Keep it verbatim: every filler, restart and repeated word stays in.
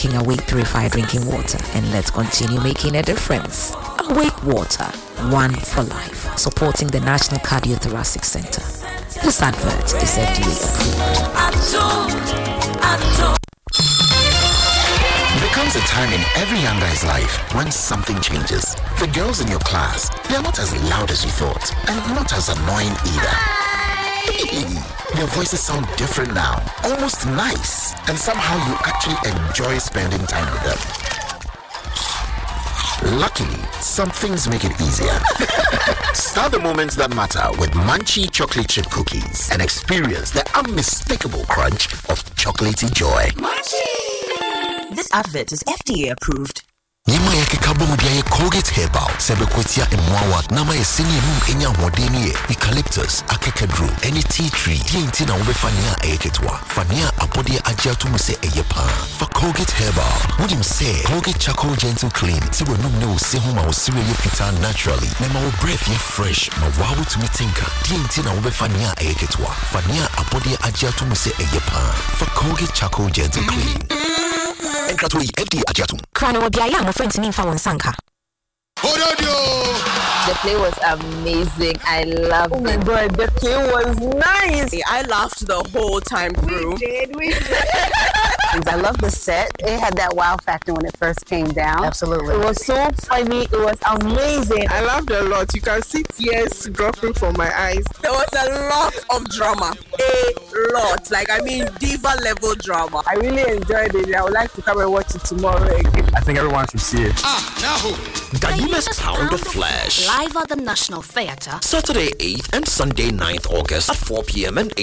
drinking Awake Purified Drinking Water, and let's continue making a difference. Awake Water, one for life, supporting the National Cardiothoracic Center. This advert is F D A approved. There comes a time in every young guy's life when something changes. The girls in your class, they're not as loud as you thought, and not as annoying either. Their voices sound different now, almost nice, and somehow you actually enjoy spending time with them. Luckily, some things make it easier. Start the moments that matter with Munchie chocolate chip cookies and experience the unmistakable crunch of chocolatey joy. Munchie! This advert is F D A approved. Yema yake kabomu dia ye Colgate Herbal sebekwetia emwawa nama ye sini room enya hodeni ye eucalyptus akekedru any tea tree di inti na ubefania eketwa fania abodi ajiatu muse eyepa for Colgate Herbal would say Colgate Charcoal Gentle Clean si we num ne ose homa osire ye fita naturally nema wo breath ye fresh ma wawu to me tinka di inti na ubefania eketwa fania abodi ajiatu muse eyepa for Colgate Charcoal Gentle Clean. And Kratoi F D A Ajatum. Krano Biaya, my friends in Fawan Sanka. The play was amazing. I loved it. Oh my god, the play was nice. I laughed the whole time through. We did, we did. I love the set. It had that wow factor when it first came down. Absolutely. It was so funny. It was amazing. I laughed a lot. You can see tears dropping from my eyes. There was a lot of drama. A lot. Like, I mean, diva level drama. I really enjoyed it. I would like to come and watch it tomorrow again. I think everyone should see it. Ah, now. Gayuna's Pound of Flesh. Live at the National Theatre. Saturday eighth and Sunday ninth August at four p.m. and eight